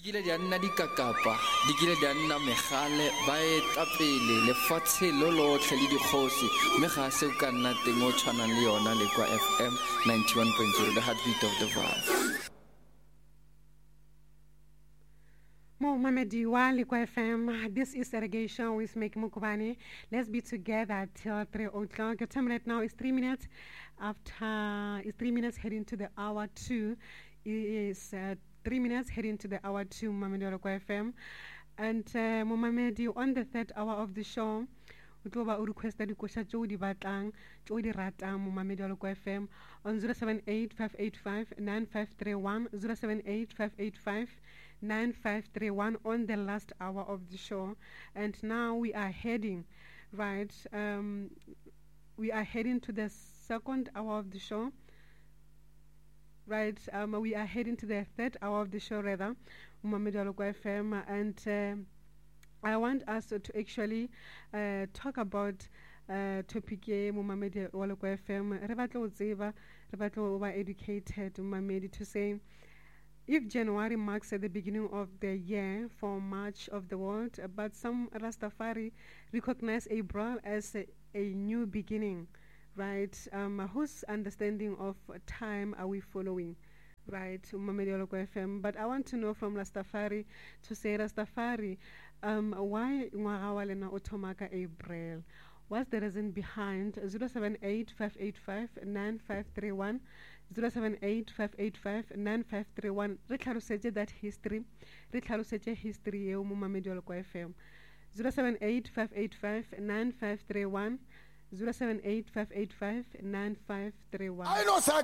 kile di a nna dikakapa di kile di a nna megale ba etapele lefatshe lo lotlhe le dikgosi mme ga se o ka nna teng o tshwanang le yona le kwa FM 91.0 the heartbeat of the valley. Mamedi wa Likwa FM. This is Irrigation with Make Mukubani. Let's be together till 3 o'clock. Your time right now is 3 minutes after. It's 3 minutes heading to the hour 2. It is 3 minutes heading to the hour 2. Mamedi wa Likwa FM. And Mamedi, on the third hour of the show, we requested the question Jody Batang, Jody Ratam, Mamedi wa Likwa FM on 078-585-9531, 078-585-9531 on the last hour of the show. And now we are heading, right, we are heading to the second hour of the show. Right, we are heading to the third hour of the show, rather, Mamedi wa Likwa FM. And I want us to actually talk about topic ye Mamedi wa Likwa FM. Re batla o tseba, re batla o ba educated, Mamedi, to say, if January marks at the beginning of the year for much of the world, but some Rastafari recognize April as a new beginning, right? Whose understanding of time are we following? Right, Mamedi wa Likwa FM. But I want to know from Rastafari to say, Rastafari, why ngwaga wa lena o thoma ka April? What's the reason behind? 078-585-9531, 078-585-9531. Re tlhalosetse that history. Re tlhalosetse history eo mo Mamedi wa Likwa FM. 078-585-9531, 078-585-9531. I know, sir.